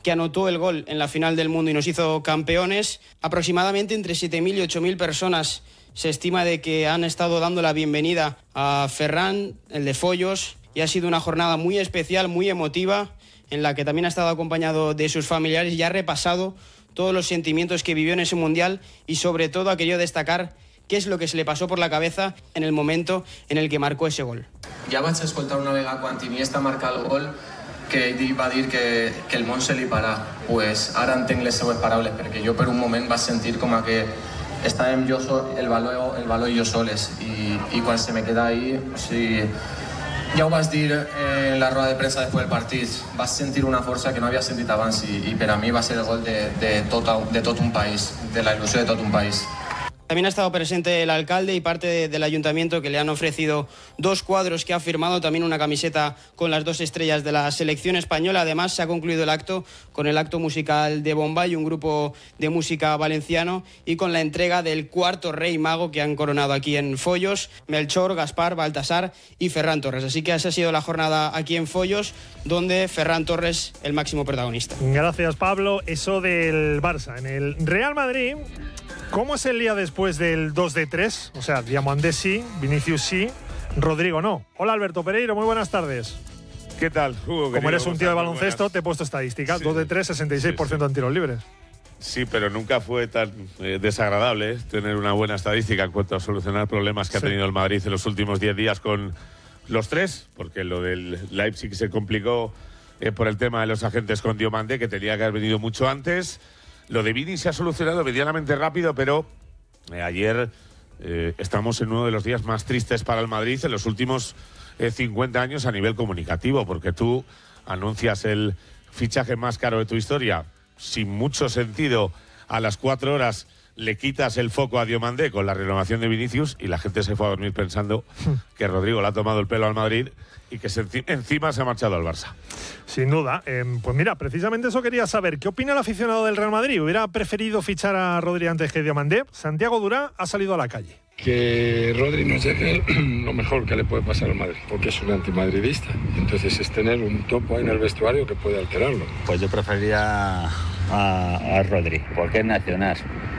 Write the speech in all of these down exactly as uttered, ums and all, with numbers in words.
que anotó el gol en la final del mundo y nos hizo campeones. Aproximadamente entre siete mil y ocho mil personas se estima de que han estado dando la bienvenida a Ferran, el de Foios, y ha sido una jornada muy especial, muy emotiva, en la que también ha estado acompañado de sus familiares y ha repasado todos los sentimientos que vivió en ese Mundial y sobre todo ha querido destacar qué es lo que se le pasó por la cabeza en el momento en el que marcó ese gol. Ja vaig escoltar una vegada quan Iniesta marca el gol que ell va dir que, que el món se li parà. Pues ara entenc les seues paraules, perquè jo per un moment vaig sentir com a que estàvem jo sol, el valor, el valor i jo soles, i, i quan se me queda ahí, o sigui, ja ho vaig dir en la roda de premsa després del partit, vaig sentir una força que no havia sentit abans i, i per a mi va ser el gol de, de, tot, de tot un país, de la il·lusió de tot un país. También ha estado presente el alcalde y parte de, del ayuntamiento, que le han ofrecido dos cuadros que ha firmado, también una camiseta con las dos estrellas de la selección española. Además, se ha concluido el acto con el acto musical de Bombay, un grupo de música valenciano, y con la entrega del cuarto rey mago que han coronado aquí en Foios: Melchor, Gaspar, Baltasar y Ferran Torres. Así que esa ha sido la jornada aquí en Foios, donde Ferran Torres, el máximo protagonista. Gracias, Pablo. Eso del Barça. En el Real Madrid, ¿cómo es el día después del dos de tres? O sea, Diomandé sí, Vinicius sí, Rodrigo no. Hola, Alberto Pereiro, muy buenas tardes. ¿Qué tal, Hugo? Como eres un tío de baloncesto, te he puesto estadística. Sí. dos de tres, sesenta y seis por ciento sí, sí. en tiros libres. Sí, pero nunca fue tan eh, desagradable ¿eh? tener una buena estadística en cuanto a solucionar problemas que sí. ha tenido el Madrid en los últimos diez días con los tres, porque lo del Leipzig se complicó eh, por el tema de los agentes con Diomandé, que tenía que haber venido mucho antes. Lo de Vini se ha solucionado medianamente rápido, pero eh, ayer eh, estamos en uno de los días más tristes para el Madrid en los últimos eh, cincuenta años a nivel comunicativo, porque tú anuncias el fichaje más caro de tu historia sin mucho sentido, a las cuatro horas le quitas el foco a Diomandé con la renovación de Vinicius y la gente se fue a dormir pensando que Rodrigo le ha tomado el pelo al Madrid y que se enci- encima se ha marchado al Barça. Sin duda. Eh, pues mira, precisamente eso quería saber. ¿Qué opina el aficionado del Real Madrid? ¿Hubiera preferido fichar a Rodri antes que Diomandé? Santiago Durán ha salido a la calle. Que Rodri nos deje lo mejor que le puede pasar al Madrid, porque es un antimadridista. Entonces es tener un topo ahí en el vestuario que puede alterarlo. Pues yo preferiría a, a Rodri, porque es nacional.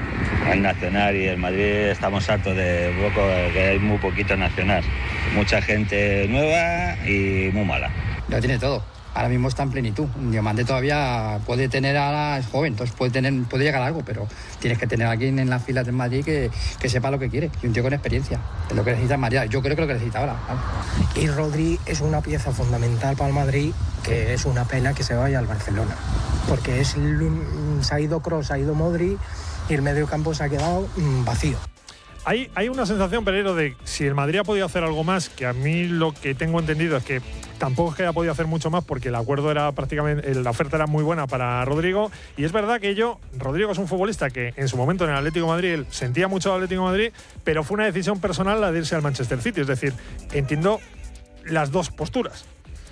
El nacional, y el Madrid estamos hartos de poco, que hay muy poquito nacional. Mucha gente nueva y muy mala. Lo tiene todo. Ahora mismo está en plenitud. Diomandé todavía puede tener, ahora es joven, entonces puede tener, puede llegar a algo, pero tienes que tener aquí en las filas del Madrid que, que sepa lo que quiere, y un tío con experiencia. Es lo que necesita María. Yo creo que lo que necesita ahora. ¿no? Y Rodri es una pieza fundamental para el Madrid, que es una pena que se vaya al Barcelona, porque es, se ha ido Kroos, se ha ido Modric, y el medio campo se ha quedado mmm, vacío. Hay, hay una sensación, Pereiro, de si el Madrid ha podido hacer algo más, que a mí lo que tengo entendido es que tampoco es que haya podido hacer mucho más, porque el acuerdo era prácticamente, la oferta era muy buena para Rodrigo, y es verdad que yo, Rodrigo es un futbolista que en su momento en el Atlético de Madrid él sentía mucho al Atlético de Madrid, pero fue una decisión personal la de irse al Manchester City, es decir, entiendo las dos posturas.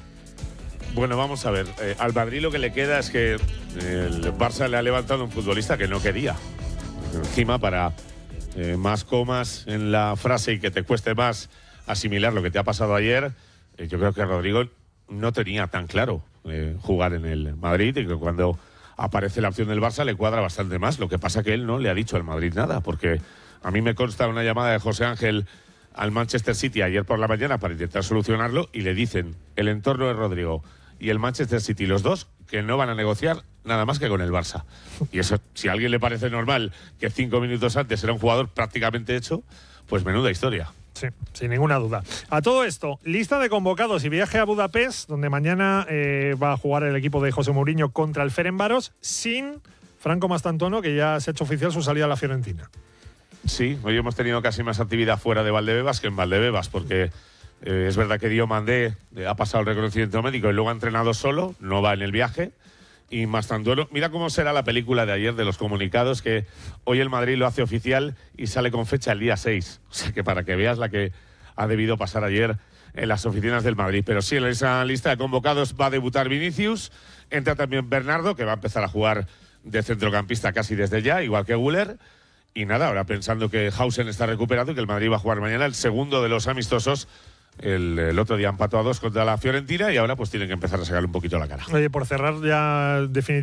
Bueno, vamos a ver, eh, al Madrid lo que le queda es que el Barça le ha levantado un futbolista que no quería, encima para Eh, más comas en la frase y que te cueste más asimilar lo que te ha pasado ayer. Eh, yo creo que Rodrigo no tenía tan claro eh, jugar en el Madrid, y que cuando aparece la opción del Barça le cuadra bastante más. Lo que pasa que él no le ha dicho al Madrid nada, porque a mí me consta una llamada de José Ángel al Manchester City ayer por la mañana para intentar solucionarlo, y le dicen el entorno de Rodrigo y el Manchester City, los dos, que no van a negociar nada más que con el Barça. Y eso, si a alguien le parece normal que cinco minutos antes era un jugador prácticamente hecho, pues menuda historia. Sí, sin ninguna duda. A todo esto, lista de convocados y viaje a Budapest, donde mañana eh, va a jugar el equipo de José Mourinho contra el Ferencváros, sin Franco Mastantuono, que ya se ha hecho oficial su salida a la Fiorentina. Sí, hoy hemos tenido casi más actividad fuera de Valdebebas que en Valdebebas, porque eh, es verdad que Diomandé eh, ha pasado el reconocimiento médico y luego ha entrenado solo, no va en el viaje. Y Mastantuono, mira cómo será la película de ayer de los comunicados, que hoy el Madrid lo hace oficial y sale con fecha el día seis. O sea que para que veas la que ha debido pasar ayer en las oficinas del Madrid. Pero sí, en esa lista de convocados va a debutar Vinicius, entra también Bernardo, que va a empezar a jugar de centrocampista casi desde ya, igual que Güler. Y nada, ahora pensando que Hausen está recuperado y que el Madrid va a jugar mañana el segundo de los amistosos. El, el otro día empató a dos contra la Fiorentina y ahora pues tienen que empezar a sacarle un poquito la cara. Oye, por cerrar ya definitivamente